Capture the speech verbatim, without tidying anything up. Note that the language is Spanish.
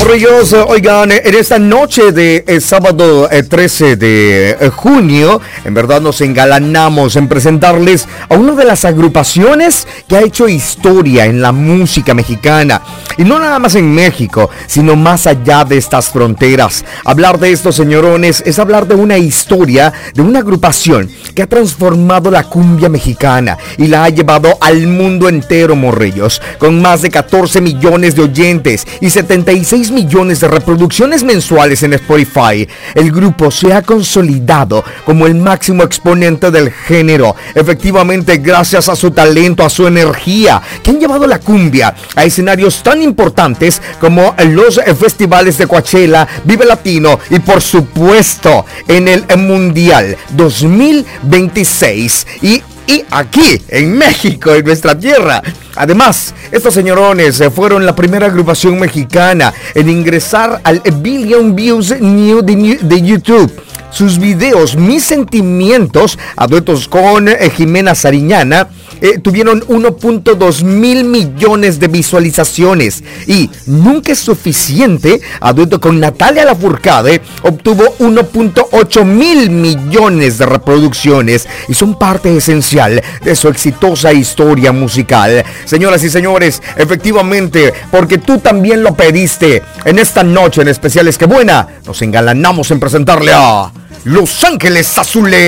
Morrillos, oigan, en esta noche de eh, sábado eh, trece de eh, junio, en verdad nos engalanamos en presentarles a una de las agrupaciones que ha hecho historia en la música mexicana. Y no nada más en México, sino más allá de estas fronteras. Hablar de estos señorones es hablar de una historia, de una agrupación que ha transformado la cumbia mexicana y la ha llevado al mundo entero, Morrillos, con más de catorce millones de oyentes y setenta y seis millones de reproducciones mensuales en Spotify. El grupo se ha consolidado como el máximo exponente del género, efectivamente gracias a su talento, a su energía, que han llevado la cumbia a escenarios tan importantes como los festivales de Coachella, Vive Latino y por supuesto en el Mundial dos mil veintiséis y Y aquí, en México, en nuestra tierra. Además, estos señorones fueron la primera agrupación mexicana en ingresar al Billion Views New de YouTube. Sus videos, Mis Sentimientos, a duetos con eh, Jimena Sariñana, eh, tuvieron uno punto dos mil millones de visualizaciones. Y Nunca es Suficiente, a dueto con Natalia Lafourcade, obtuvo uno punto ocho mil millones de reproducciones y son parte esencial de su exitosa historia musical. Señoras y señores, efectivamente, porque tú también lo pediste, en esta noche en especial Es Que Buena, nos engalanamos en presentarle a Los Ángeles Azules.